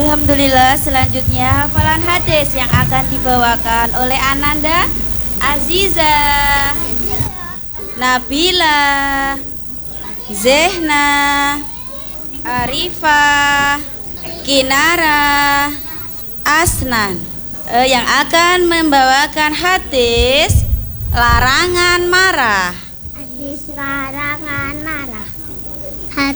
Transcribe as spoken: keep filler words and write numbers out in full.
Alhamdulillah, selanjutnya hafalan hadis yang akan dibawakan oleh Ananda, Aziza, Nabila, Zehna, Arifah, Kinara, Asnan, eh, yang akan membawakan hadis larangan marah. Hadis larangan